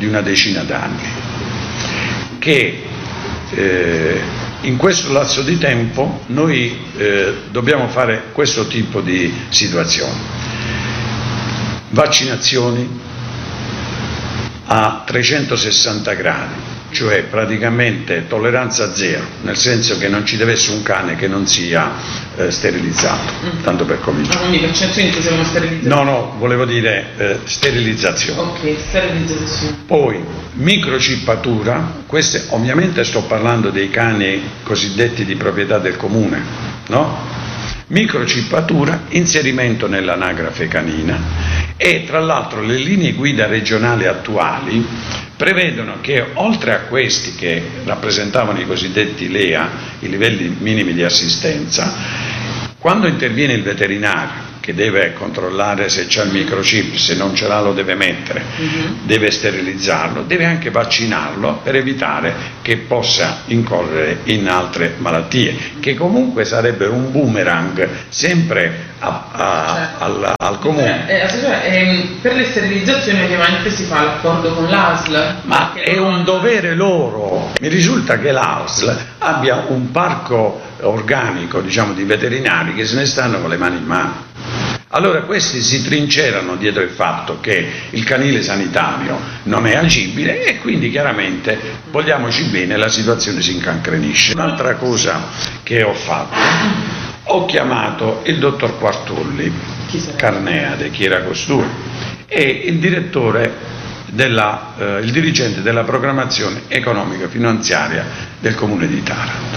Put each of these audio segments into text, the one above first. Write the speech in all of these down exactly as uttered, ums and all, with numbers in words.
di una decina d'anni, che eh, in questo lasso di tempo noi eh, dobbiamo fare questo tipo di situazioni: vaccinazioni a trecentosessanta gradi, cioè praticamente tolleranza zero, nel senso che non ci deve essere un cane che non sia eh, sterilizzato, mm. tanto per cominciare. Ah, quindi vaccinazioni si sono sterilizzati? No, no, volevo dire eh, sterilizzazione. Ok, sterilizzazione. Poi microcippatura, queste ovviamente sto parlando dei cani cosiddetti di proprietà del comune, no? Microcippatura, inserimento nell'anagrafe canina, e tra l'altro le linee guida regionali attuali prevedono che oltre a questi che rappresentavano i cosiddetti L E A, i livelli minimi di assistenza, quando interviene il veterinario che deve controllare se c'è il microchip, se non ce l'ha lo deve mettere, uh-huh. deve sterilizzarlo, deve anche vaccinarlo per evitare che possa incorrere in altre malattie, che comunque sarebbero un boomerang sempre a, a, certo. al, al comune. Eh, eh, per le sterilizzazioni ovviamente si fa l'accordo con l'A S L. Ma è un non... dovere loro. Mi risulta che l'A S L abbia un parco organico, diciamo, di veterinari che se ne stanno con le mani in mano. Allora questi si trincerano dietro il fatto che il canile sanitario non è agibile e quindi chiaramente, vogliamoci bene, la situazione si incancrenisce. Un'altra cosa che ho fatto, ho chiamato il dottor Quartulli Carneade, chi era costui, e il direttore della, eh, il dirigente della programmazione economica finanziaria del comune di Taranto,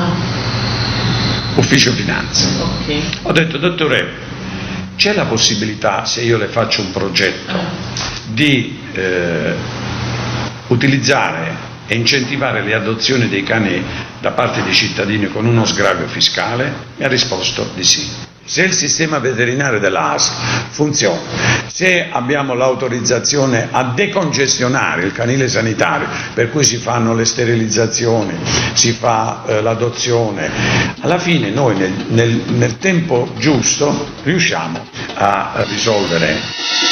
ufficio finanze. Okay. Ho detto: dottore, c'è la possibilità, se io le faccio un progetto, di eh, utilizzare e incentivare le adozioni dei cani da parte dei cittadini con uno sgravio fiscale? Mi ha risposto di sì. Se il sistema veterinario dell'A S L funziona, se abbiamo l'autorizzazione a decongestionare il canile sanitario, per cui si fanno le sterilizzazioni, si fa eh, l'adozione, alla fine noi nel, nel, nel tempo giusto riusciamo a risolvere